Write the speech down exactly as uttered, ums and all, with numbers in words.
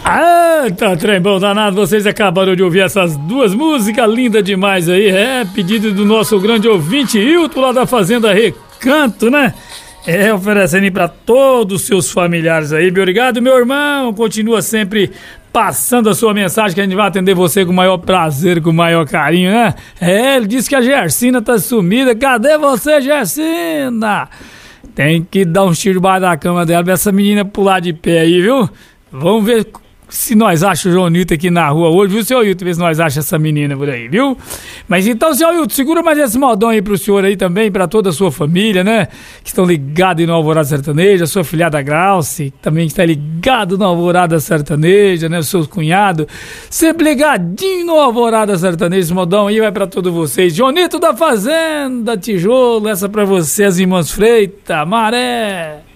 Ah, tá trem bom danado, vocês acabaram de ouvir essas duas músicas lindas demais aí, é, pedido do nosso grande ouvinte Hilton lá da Fazenda Recanto, né? É, oferecendo aí pra todos os seus familiares aí, meu obrigado, meu irmão, continua sempre passando a sua mensagem que a gente vai atender você com o maior prazer, com o maior carinho, né? É, ele disse que a Gersina tá sumida, cadê você, Gersina? Tem que dar um tiro debaixo da cama dela pra essa menina pular de pé aí, viu? Vamos ver se nós achamos o João Nilton aqui na rua hoje, viu, senhor Hilton? Ver se nós achamos essa menina por aí, viu? Mas então, senhor Hilton, segura mais esse modão aí pro senhor aí também, pra toda a sua família, né? Que estão ligados no Alvorada Sertaneja, a sua filhada Grauce, que também está ligado no Alvorada Sertaneja, né? O seu cunhado, sempre ligadinho no Alvorada Sertaneja, esse modão aí vai pra todos vocês. João Nilton da Fazenda Tijolo, essa pra você, as irmãs Freitas, Maré.